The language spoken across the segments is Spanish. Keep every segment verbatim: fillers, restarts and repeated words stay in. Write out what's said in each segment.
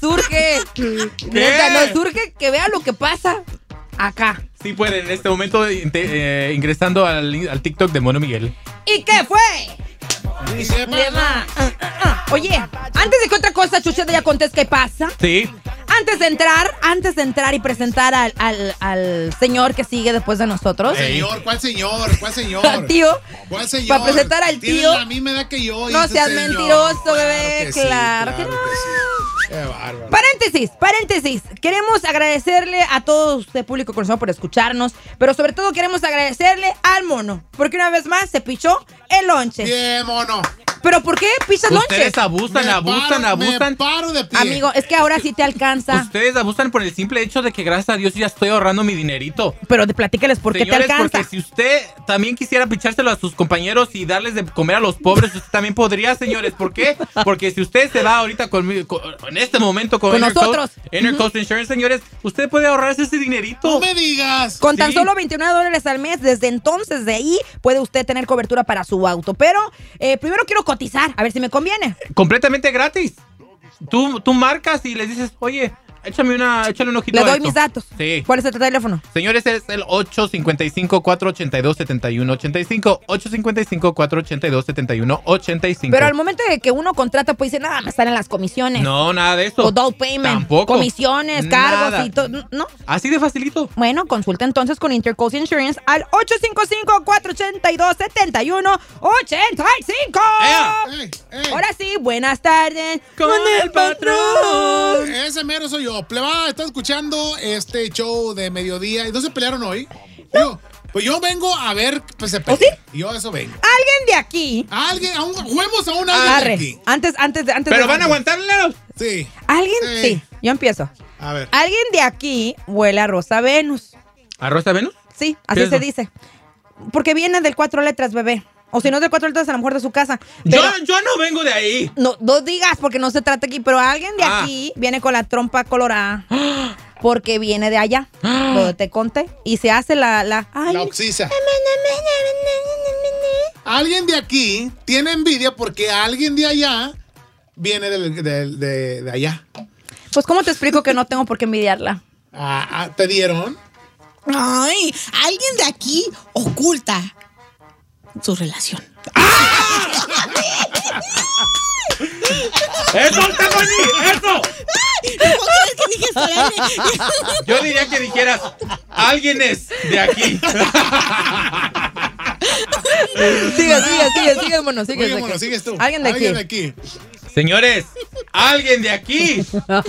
surge. Neta, nos surge que vea lo que pasa acá. Sí pueden en este momento eh, ingresando al, al TikTok de Mono Miguel. ¿Y qué fue? Oye, antes de que otra cosa, Chucheta, ya contés qué pasa. Sí. Antes de entrar, antes de entrar y presentar al, al, al señor que sigue después de nosotros. Señor, ¿cuál señor? ¿Cuál señor? Al tío. ¿Cuál señor? Para presentar al tío. Tiene la misma edad que yo. No seas señor. mentiroso, bebé. Claro que Claro, sí, que claro no. que sí. Qué bárbaro. Paréntesis, paréntesis. Queremos agradecerle a todo usted, público conocido, por escucharnos. Pero sobre todo queremos agradecerle al mono. Porque una vez más se pichó el lonche. Bien, mono. ¿Pero por qué pichas lonche? Ustedes abusan, Me abusan, paro, abusan. Me paro de pie. Amigo, es que ahora sí te alcanza. Ustedes abusan por el simple hecho de que gracias a Dios ya estoy ahorrando mi dinerito. Pero de platícales por qué te Señores, alcanza. porque si usted también quisiera pichárselo a sus compañeros y darles de comer a los pobres, usted también podría, señores. ¿Por qué? Porque si usted se va ahorita conmigo, con, en este momento con, Con Inner nosotros. Coast, Inner Coast Insurance, señores, usted puede ahorrarse ese dinerito. No me digas. Con tan Sí. solo veintinueve dólares al mes, desde entonces de ahí puede usted tener cobertura para su auto. Pero eh, primero quiero cotizar, a ver si me conviene. Completamente gratis. Tú, tú marcas y les dices, oye, échame una, échale un ojito Le a doy esto. mis datos. Sí. ¿Cuál es el teléfono? Señores, es el ocho cinco cinco, cuatro ocho dos, siete uno ocho cinco. ocho cinco cinco, cuatro ocho dos, siete uno ocho cinco. Pero al momento de que uno contrata, pues dice, nada, me salen las comisiones. No, nada de eso. O down payment. Tampoco. Comisiones, cargos Nada. y todo. ¿No? Así de facilito. Bueno, consulta entonces con Intercoast Insurance al ocho cinco cinco, cuatro ocho dos, siete uno ocho cinco. Ey, ey. Ahora sí, buenas tardes. Con el patrón. Ese mero soy yo. Plebada, está escuchando este show de mediodía. ¿Y no se pelearon hoy? Yo, pues yo vengo a ver, pues se ¿Oh, pelean. sí? Yo a eso vengo. Alguien de aquí. Alguien, a un, juguemos a un alguien de Arre. aquí. Antes, antes, de- antes. Pero de- van a aguantarle. Sí. Alguien, Sí. sí, yo empiezo. A ver. Alguien de aquí huele a Rosa Venus. ¿Arroz de Venus? Sí, ¿Qué así es se eso? dice. Porque viene del cuatro letras, bebé. O si no es del cuatro letras, a lo mejor de su casa. Yo, Pero yo no vengo de ahí. no, no digas porque no se trata aquí, pero alguien de Ah. aquí viene con la trompa colorada. Porque viene de allá, donde te conté. Y se hace la... la, ay. La oxisa. Alguien de aquí tiene envidia porque alguien de allá viene del- del- de, de allá. Pues, ¿cómo te explico que no tengo por qué envidiarla? Ah, ah, ¿te dieron? Ay, alguien de aquí oculta su relación. ¡Eso, Stephanie! ¡Eso! ¿Cómo crees que dije esto al aire? Yo diría que dijeras, alguien es de aquí. Sigue, sigue, sigue, sigue, bueno, sigue. Oye, bueno, sigues tú. Alguien de aquí. Alguien de aquí. Señores, alguien de aquí.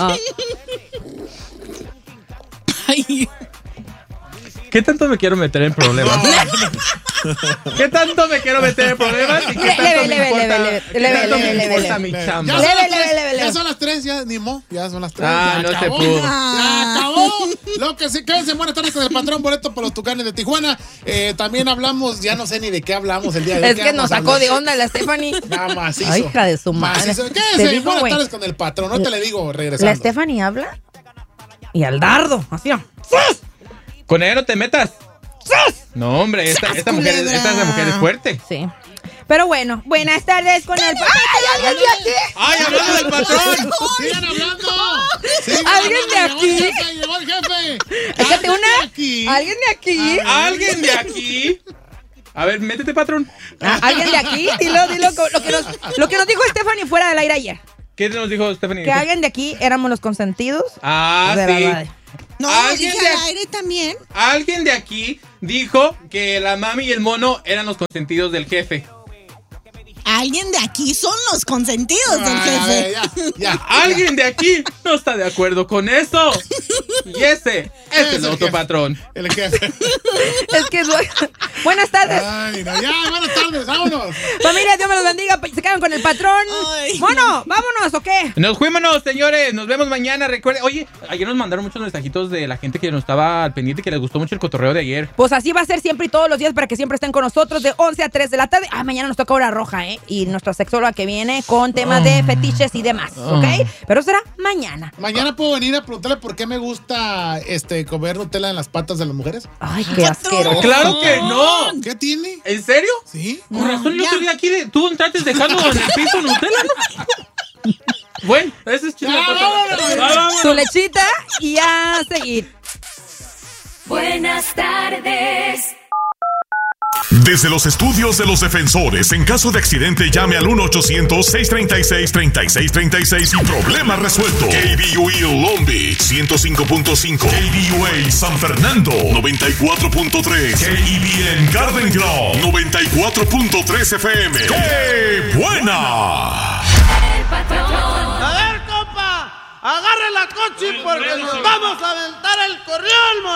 Ay, ¿Qué tanto me quiero meter en problemas? ¿Qué tanto me quiero meter en problemas? ¿Y qué Leve, tanto me leve, importa, leve, qué leve, tanto leve, me leve, importa leve. mi Ya chamba? son, Leve, las leve, tres, leve, leve. ya son las tres, ya ni mo, ya son las tres. Ah, ya no se acabó. pudo. Ya acabó. Lo que sí, quédense, buenas tardes con el patrón boleto por los Tucanes de Tijuana. Eh, también hablamos, ya no sé ni de qué hablamos el día de hoy. Es que nos sacó de onda la Stephanie. Nada más hizo. Ay, hija de su madre. Macizo. Te Quédense, digo, buenas güey. tardes con el patrón. No te le digo regresando. La Stephanie habla y al dardo, así. ¡Sus! Con ella no te metas. ¡Sus! No, hombre, esta, ¡Sas, esta, mujer, es- culebra! esta mujer es fuerte. Sí. Pero bueno, buenas tardes con el... ¡Ay, alguien de aquí! ¡Ay, hablando del patrón! ¡Sigan hablando! ¡Sigan ¿Alguien de hablando! aquí? Llegó el jefe, llegó el jefe. Échate ¿Alguien una. de aquí? ¿Alguien de aquí? ¿Alguien de aquí? A ver, métete, patrón. Ah, ¿alguien de aquí? Dilo, dilo. Lo que, nos, lo que nos dijo Stephanie fuera del aire ayer. ¿Qué nos dijo Stephanie? Que alguien de aquí éramos los consentidos. Ah, de la sí. radio. no, ¿Alguien dije de- al aire también. Alguien de aquí dijo que la mami y el mono eran los consentidos del jefe. Alguien de aquí son los consentidos del Ay, a ver, jefe. ya, ya. Alguien de aquí no está de acuerdo con eso. Y ese es Es el el otro jefe. patrón. El jefe. Es que... Buenas tardes. Ay, no, ya, buenas tardes, vámonos. Familia, Dios me los bendiga. Se quedan con el patrón. Ay. Bueno, vámonos, ¿o qué? Nos fuimos, señores. Nos vemos mañana. Recuerden, oye, ayer nos mandaron muchos mensajitos de la gente que nos estaba al pendiente, que les gustó mucho el cotorreo de ayer. Pues así va a ser siempre y todos los días para que siempre estén con nosotros de once a tres de la tarde. Ah, mañana nos toca hora roja, ¿eh? Y nuestra sexóloga que viene con temas de fetiches y demás, ¿ok? Pero será mañana. Mañana puedo venir a preguntarle por qué me gusta este comer Nutella en las patas de las mujeres. Ay, qué asqueroso. ¡Claro que no! ¿Qué tiene? ¿En serio? ¿Sí? Con razón, el ya. otro día aquí de- tú entraste dejando en el piso Nutella, ¿no? Bueno, ese es chido. Ah, vámonos. Vámonos. Su lechita y a seguir. Buenas tardes. Desde los estudios de los defensores, en caso de accidente llame al uno ochocientos, seiscientos treinta y seis, treinta y seis treinta y seis y problema resuelto. K B U A Long Beach ciento cinco punto cinco, K B U A San Fernando noventa y cuatro punto tres, K E B N Garden Grove noventa y cuatro punto tres F M. ¡Qué buena! El patrón. A ver, compa, agarre la coche porque nos vamos a aventar el corrión,